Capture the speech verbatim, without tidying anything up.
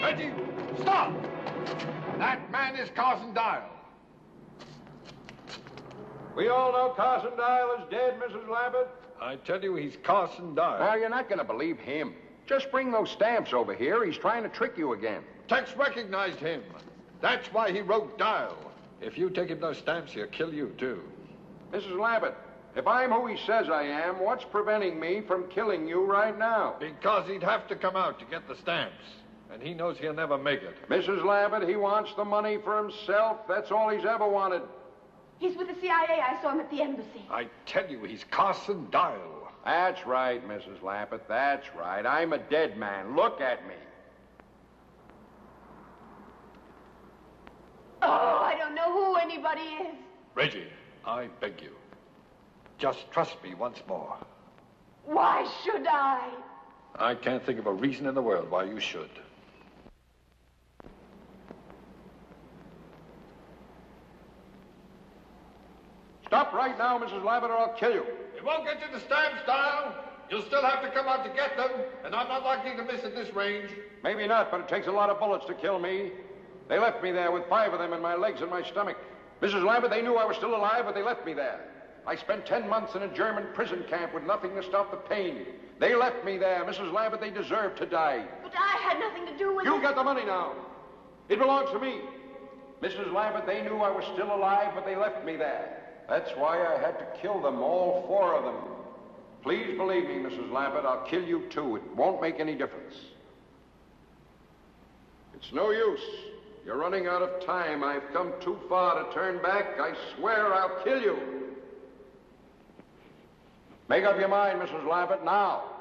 Reggie, stop! That man is Carson Dial. We all know Carson Dial is dead, Missus Lambert. I tell you, he's Carson Dial. Now, you're not going to believe him. Just bring those stamps over here. He's trying to trick you again. Tex recognized him. That's why he wrote Dial. If you take him those stamps, he'll kill you, too. Missus Lambert, if I'm who he says I am, what's preventing me from killing you right now? Because he'd have to come out to get the stamps. And he knows he'll never make it. Missus Lambert, he wants the money for himself. That's all he's ever wanted. He's with the C I A. I saw him at the embassy. I tell you, he's Carson Dial. That's right, Missus Lambert. That's right. I'm a dead man. Look at me. Oh, I don't know who anybody is. Reggie, I beg you. Just trust me once more. Why should I? I can't think of a reason in the world why you should. Stop right now, Missus Lambert, or I'll kill you. You won't get you the stamps, Dial. You'll still have to come out to get them, and I'm not likely to miss at this range. Maybe not, but it takes a lot of bullets to kill me. They left me there with five of them in my legs and my stomach. Missus Lambert, they knew I was still alive, but they left me there. I spent ten months in a German prison camp with nothing to stop the pain. They left me there. Missus Lambert, they deserved to die. But I had nothing to do with it. You got the money now. It belongs to me. Missus Lambert, they knew I was still alive, but they left me there. That's why I had to kill them, all four of them. Please believe me, Missus Lambert, I'll kill you too. It won't make any difference. It's no use. You're running out of time. I've come too far to turn back. I swear I'll kill you. Make up your mind, Missus Lambert, now.